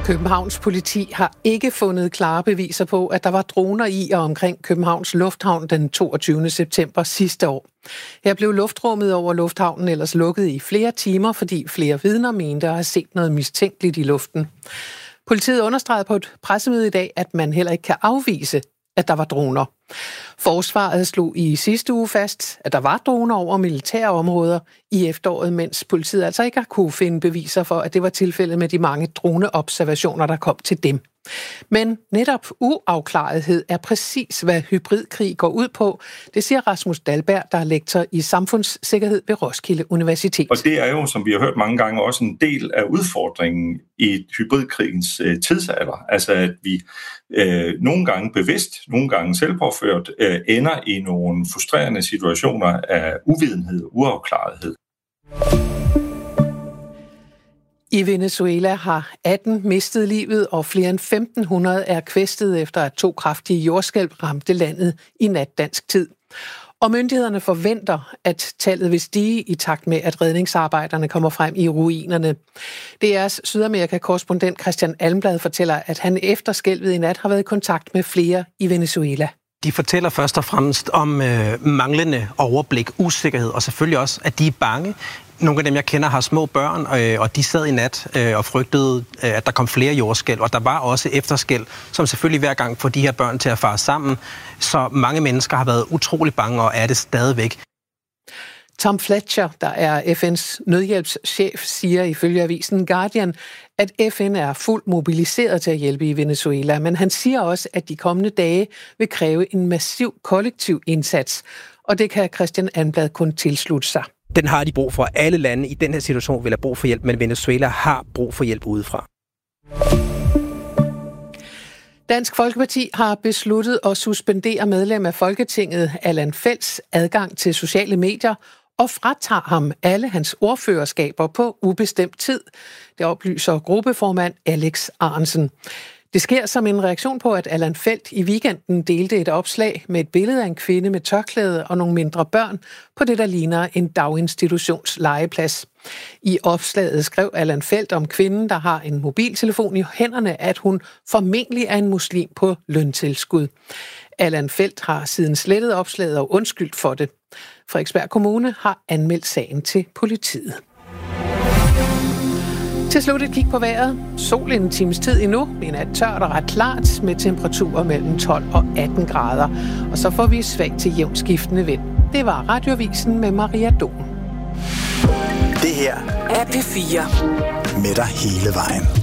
Københavns politi har ikke fundet klare beviser på, at der var droner i og omkring Københavns Lufthavn den 22. september sidste år. Her blev luftrummet over lufthavnen ellers lukket i flere timer, fordi flere vidner mente at have set noget mistænkeligt i luften. Politiet understregede på et pressemøde i dag, at man heller ikke kan afvise, at der var droner. Forsvaret slog i sidste uge fast, at der var droner over militære områder i efteråret, mens politiet altså ikke har kunne finde beviser for, at det var tilfældet med de mange droneobservationer, der kom til dem. Men netop uafklarethed er præcis, hvad hybridkrig går ud på. Det siger Rasmus Dahlberg, der er lektor i samfundssikkerhed ved Roskilde Universitet. Og det er jo, som vi har hørt mange gange, også en del af udfordringen i hybridkrigens tidsalder. Altså at vi nogle gange bevidst, nogle gange selvpåført, ender i nogle frustrerende situationer af uvidenhed og uafklarethed. I Venezuela har 18 mistet livet, og flere end 1.500 er kvæstet efter, at 2 kraftige jordskælv ramte landet i nat dansk tid. Og myndighederne forventer, at tallet vil stige i takt med, at redningsarbejderne kommer frem i ruinerne. DR's Sydamerika-korrespondent Christian Almblad fortæller, at han efter skælvet i nat har været i kontakt med flere i Venezuela. De fortæller først og fremmest om manglende overblik, usikkerhed, og selvfølgelig også, at de er bange. Nogle af dem, jeg kender, har små børn, og de sad i nat og frygtede, at der kom flere jordskælv. Og der var også efterskælv, som selvfølgelig hver gang får de her børn til at fare sammen. Så mange mennesker har været utrolig bange og er det stadigvæk. Tom Fletcher, der er FN's nødhjælpschef, siger ifølge avisen Guardian, at FN er fuldt mobiliseret til at hjælpe i Venezuela, men han siger også, at de kommende dage vil kræve en massiv kollektiv indsats, og det kan Christian Almblad kun tilslutte sig. Den har de brug for. Alle lande i den her situation vil have brug for hjælp, men Venezuela har brug for hjælp udefra. Dansk Folkeparti har besluttet at suspendere medlem af Folketinget Allan Felts adgang til sociale medier og fratager ham alle hans ordførerskaber på ubestemt tid. Det oplyser gruppeformand Alex Arensen. Det sker som en reaktion på, at Allan Feldt i weekenden delte et opslag med et billede af en kvinde med tørklæde og nogle mindre børn på det, der ligner en daginstitutions legeplads. I opslaget skrev Allan Feldt om kvinden, der har en mobiltelefon i hænderne, at hun formentlig er en muslim på løntilskud. Allan Feldt har siden slettet opslaget og undskyldt for det. Frederiksberg Kommune har anmeldt sagen til politiet. Til slut et kig på vejret. Sol en times tid endnu. En nat tørt og ret klart med temperaturer mellem 12 og 18 grader. Og så får vi svag til jævnt skiftende vind. Det var Radioavisen med Maria Dohm. Det her er P4. Med dig hele vejen.